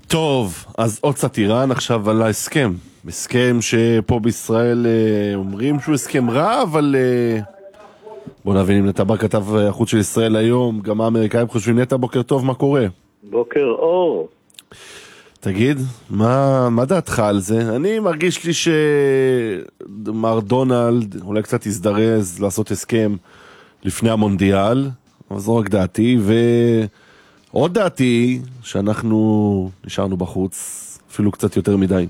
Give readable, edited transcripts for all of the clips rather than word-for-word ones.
טוב, אז עוד קצת איראן עכשיו על ההסכם. הסכם שפה בישראל אומרים שהוא הסכם רע, אבל בוא נבין אם נטע כתב החוץ של ישראל היום, גם האמריקאים חושבים. נטע, בוקר טוב, מה קורה? בוקר אור. תגיד, מה דעתך על זה? אני מרגיש לי שמר דונלד אולי קצת יזדרז לעשות הסכם לפני המונדיאל, אבל זו רק דעתי, ועוד דעתי שאנחנו נשארנו בחוץ אפילו קצת יותר מדי.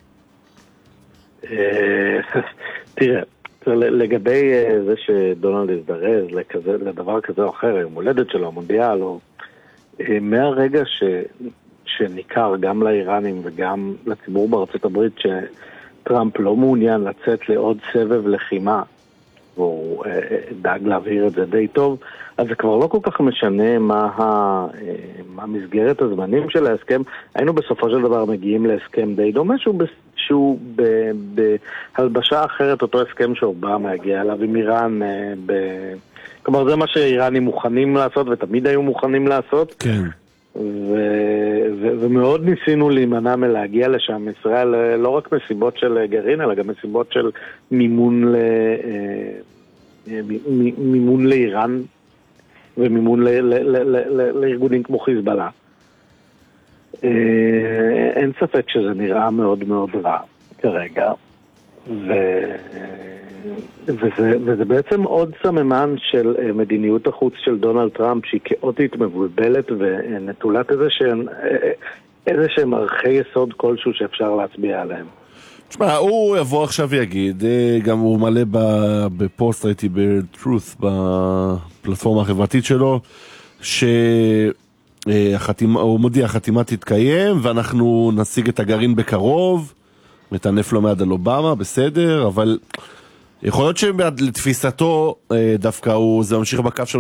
תראה, לגבי זה שדונלד יזדרז לדבר כזה או אחר, יום הולדת שלו, המונדיאל, או מהרגע שניכר גם לאיראנים וגם לציבור בארצות הברית שטראמפ לא מעוניין לצאת לעוד סבב לחימה, והוא דאג להבהיר את זה די טוב, אז זה כבר לא כל כך משנה מה מסגרת הזמנים של ההסכם. היינו בסופו של דבר מגיעים להסכם די דומה, שהוא בהלבשה אחרת, אותו הסכם שאובמה הגיע אליו עם איראן, כלומר זה מה שאיראנים מוכנים לעשות ותמיד היו מוכנים לעשות. כן. ומאוד ניסינו להימנע מלהגיע לשם ישראל, לא רק מסיבות של גרעין, אלא גם מסיבות של מימון לאיראן ומימון לארגונים כמו חיזבאללה. אין ספק שזה נראה מאוד מאוד רע כרגע, וזה בעצם עוד סממן של מדיניות החוץ של דונלד טראמפ, שהיא כאוטית, מבולבלת ונטולת איזה שהם ערכי יסוד כלשהו שאפשר להצביע עליהם. תשמע, הוא יבוא עכשיו ויגיד, גם הוא מלא בפוסט, ראיתי ב-Truth, בפלטפורמה החברתית שלו, שהוא מודיע, החתימה תתקיים, ואנחנו נשיג את הגרעין בקרוב, מטנף לו מיד על אובמה, בסדר, אבל יכול להיות שלתפיסתו דווקא זה ממשיך בקו שלו,